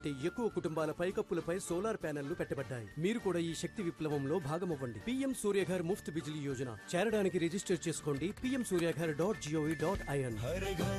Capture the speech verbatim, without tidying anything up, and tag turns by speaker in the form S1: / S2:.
S1: ఎక్కువ కుటుంబాల పైకప్పులపై సోలార్ ప్యానెళ్లు పెట్టబడ్డాయి. మీరు కూడా ఈ శక్తి విప్లవంలో భాగమవ్వండి. పీఎం సూర్యఘర్ ముఫ్త్ బిజిలీ యోజన చేరడానికి రిజిస్టర్ చేసుకోండి. PM Surya Ghar dot GOV dot IN.